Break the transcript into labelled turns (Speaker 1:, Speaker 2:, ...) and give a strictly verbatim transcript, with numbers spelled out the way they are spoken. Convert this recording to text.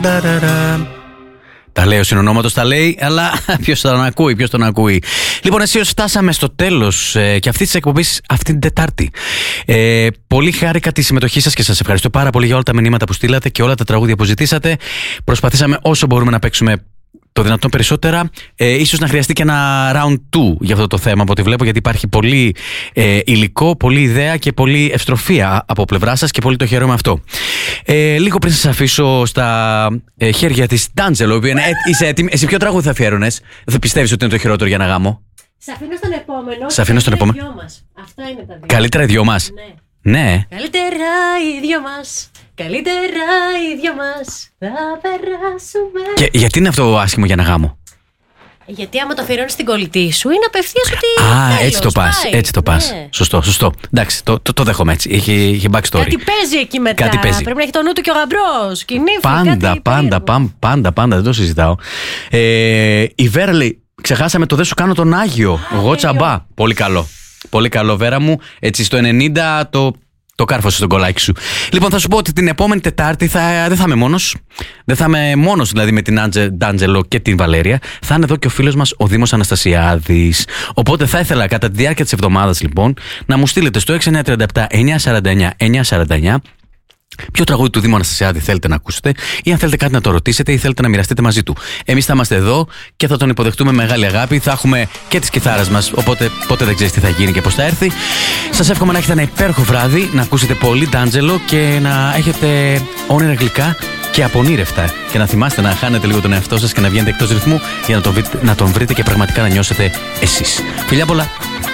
Speaker 1: Τα λέει ο συνονόματος, τα λέει, αλλά ποιος τον ακούει, ποιος τον ακούει. Λοιπόν, εσείς φτάσαμε στο τέλος ε, και αυτή της εκπομπής αυτή την Τετάρτη. Ε, πολύ χάρηκα τη συμμετοχή σας και σας ευχαριστώ πάρα πολύ για όλα τα μηνύματα που στείλατε και όλα τα τραγούδια που ζητήσατε. Προσπαθήσαμε όσο μπορούμε να παίξουμε το δυνατόν περισσότερα. Ε, ίσως να χρειαστεί και ένα round two για αυτό το θέμα από ό,τι βλέπω, γιατί υπάρχει πολύ ε, υλικό, πολλή ιδέα και πολλή ευστροφία από πλευρά σας και πολύ το χαίρομαι αυτό. Ε, λίγο πριν σας αφήσω στα ε, χέρια της Ντάντζελο, ε, είσαι έτοιμη. Εσύ ποιο τραγούδι θα αφιέρωνες? Δεν πιστεύεις ότι είναι το χειρότερο για να γάμω?
Speaker 2: Σ' αφήνω στον επόμενο.
Speaker 1: Σ' αφήνω στον επόμενο.
Speaker 2: Αυτά είναι τα δύο.
Speaker 1: Καλύτερα οι δυο μας.
Speaker 2: Ναι.
Speaker 1: Ναι.
Speaker 2: Καλύτερα οι δυο μας. Καλύτερα οι δυο μας. Θα περάσουμε.
Speaker 1: Και γιατί είναι αυτό άσχημο για να γάμω?
Speaker 2: Γιατί άμα το αφιερώνεις στην κολλητή σου είναι απευθείας ότι.
Speaker 1: Α,
Speaker 2: τέλος,
Speaker 1: έτσι το πας.
Speaker 2: πάει.
Speaker 1: Έτσι το πας.
Speaker 2: Ναι.
Speaker 1: Σωστό, σωστό. Εντάξει, το, το, το δέχομαι έτσι. Έχει, έχει backstory.
Speaker 2: Κάτι παίζει εκεί μετά.
Speaker 1: Κάτι παίζει.
Speaker 2: Πρέπει να έχει το νου του και ο γαμπρός. Κινήφι,
Speaker 1: Πάντα,
Speaker 2: κάτι
Speaker 1: πάντα, πάντα, πάντα, πάντα, δεν το συζητάω. Ε, η Βέρα λέει, ξεχάσαμε το «Δεν σου κάνω τον Άγιο». Εγώ τσαμπά. Πολύ καλό. Πολύ καλό, Βέρα μου. Έτσι στο ενενήντα το, το κάρφωσε στον κολλάκι σου. Λοιπόν, θα σου πω ότι την επόμενη Τετάρτη θα, δεν θα είμαι μόνος. Δεν θα είμαι μόνος δηλαδή με την Ντάντζελο και την Βαλέρια. Θα είναι εδώ και ο φίλος μας ο Δήμος Αναστασιάδης. Οπότε θα ήθελα κατά τη διάρκεια της εβδομάδας λοιπόν να μου στείλετε στο έξι εννιά τρία επτά εννιά σαράντα εννιά εννιά σαράντα εννιά ποιο τραγούδι του Δήμου Αναστασιάδη θέλετε να ακούσετε, ή αν θέλετε κάτι να το ρωτήσετε ή θέλετε να μοιραστείτε μαζί του. Εμείς θα είμαστε εδώ και θα τον υποδεχτούμε με μεγάλη αγάπη. Θα έχουμε και τις κιθάρας μας, οπότε ποτέ δεν ξέρεις τι θα γίνει και πώς θα έρθει. Σας εύχομαι να έχετε ένα υπέροχο βράδυ, να ακούσετε πολύ Ντάντζελο και να έχετε όνειρα γλυκά και απονήρευτα. Και να θυμάστε να χάνετε λίγο τον εαυτό σας και να βγαίνετε εκτός ρυθμού για να τον, βρείτε, να τον βρείτε και πραγματικά να νιώσετε εσείς. Φιλιά πολλά!